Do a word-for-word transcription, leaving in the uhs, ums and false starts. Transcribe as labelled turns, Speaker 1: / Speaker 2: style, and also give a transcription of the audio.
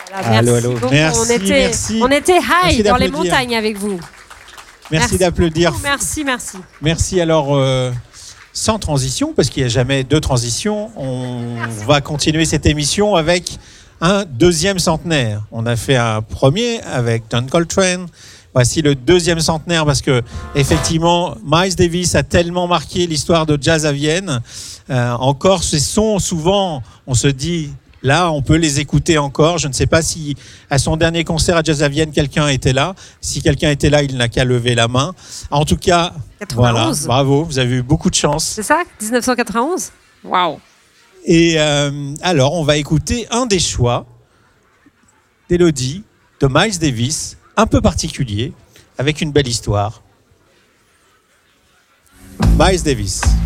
Speaker 1: Voilà, merci
Speaker 2: allô, allô.
Speaker 1: beaucoup.
Speaker 2: Merci,
Speaker 1: on, était,
Speaker 2: merci.
Speaker 1: on était high
Speaker 2: Merci
Speaker 1: dans les
Speaker 2: d'applaudir.
Speaker 1: montagnes avec vous.
Speaker 2: Merci,
Speaker 1: Merci
Speaker 2: d'applaudir.
Speaker 1: beaucoup, Merci, merci.
Speaker 2: Merci. Alors, euh, sans transition, parce qu'il n'y a jamais de transition, on va continuer cette émission avec un deuxième centenaire. On a fait un premier avec John Coltrane. Voici le deuxième centenaire parce que, effectivement, Miles Davis a tellement marqué l'histoire de jazz à Vienne. Euh, encore, ces sons, souvent, on se dit, là, on peut les écouter encore. Je ne sais pas si, à son dernier concert à Jazz à Vienne, quelqu'un était là. Si quelqu'un était là, il n'a qu'à lever la main. En tout cas,
Speaker 1: quatre-vingt-onze.
Speaker 2: voilà, bravo, vous avez eu beaucoup de chance.
Speaker 1: C'est ça, dix-neuf cent quatre-vingt-onze. Waouh.
Speaker 2: Et euh, alors, on va écouter un des choix d'Élodie, de Miles Davis, un peu particulier, avec une belle histoire. Miles Davis.